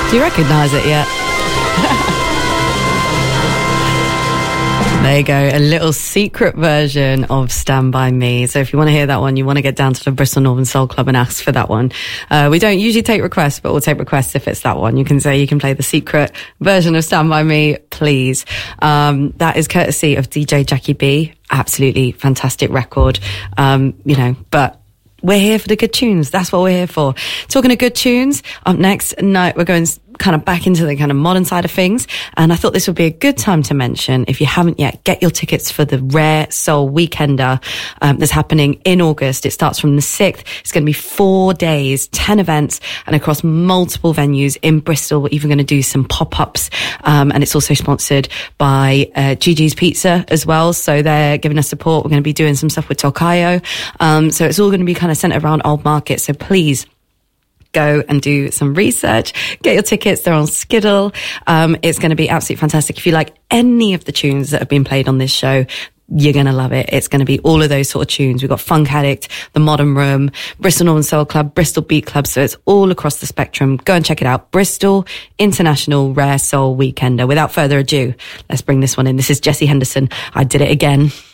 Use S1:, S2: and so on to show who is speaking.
S1: Do you recognise it yet? There you go, a little secret version of Stand By Me. So if you want to hear that one, you want to get down to the Bristol Northern Soul Club and ask for that one. We don't usually take requests, but we'll take requests if it's that one. You can say you can play the secret version of Stand By Me, please. That is courtesy of DJ Jackie B. Absolutely fantastic record. But we're here for the good tunes. That's what we're here for. Talking of good tunes, up next, we're going kind of back into the kind of modern side of things. And I thought this would be a good time to mention, if you haven't yet, get your tickets for the Rare Soul Weekender that's happening in August. It starts from the 6th. It's going to be 4 days, 10 events, and across multiple venues in Bristol. We're even going to do some pop-ups. And it's also sponsored by Gigi's Pizza as well. So they're giving us support. We're going to be doing some stuff with Tokayo. So it's all going to be kind of centered around Old Market. So please go and do some research. Get your tickets. They're on Skiddle. It's going to be absolutely fantastic. If you like any of the tunes that have been played on this show, you're going to love it. It's going to be all of those sort of tunes. We've got Funk Addict, The Modern Room, Bristol Northern Soul Club, Bristol Beat Club. So it's all across the spectrum. Go and check it out. Bristol International Rare Soul Weekender. Without further ado, let's bring this one in. This is Jessie Henderson. I Did It Again.